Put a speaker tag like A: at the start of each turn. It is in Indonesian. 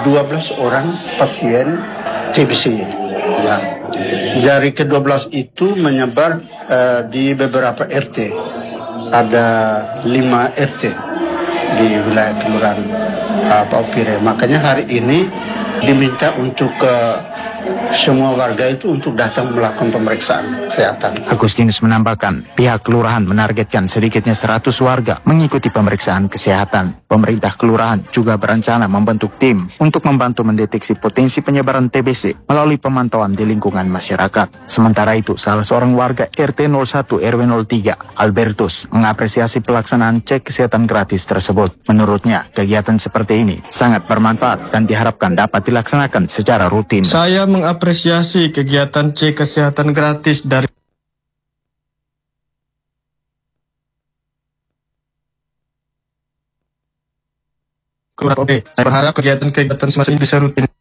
A: 12 orang pasien TBC. Ya. Dari ke-12 itu menyebar di beberapa RT. Ada 5 RT di wilayah Kelurahan Paupire. Makanya hari ini diminta untuk semua warga itu untuk datang melakukan pemeriksaan kesehatan.
B: Agustinus menambahkan, pihak kelurahan menargetkan sedikitnya 100 warga mengikuti pemeriksaan kesehatan. Pemerintah kelurahan juga berencana membentuk tim untuk membantu mendeteksi potensi penyebaran TBC melalui pemantauan di lingkungan masyarakat. Sementara itu, salah seorang warga RT 01 RW 03, Albertus, mengapresiasi pelaksanaan cek kesehatan gratis tersebut. Menurutnya, kegiatan seperti ini sangat bermanfaat dan diharapkan dapat dilaksanakan secara rutin.
C: Saya mengapresiasi kegiatan cek kesehatan gratis dari Kelurahan. Saya berharap kegiatan semacam ini bisa rutin.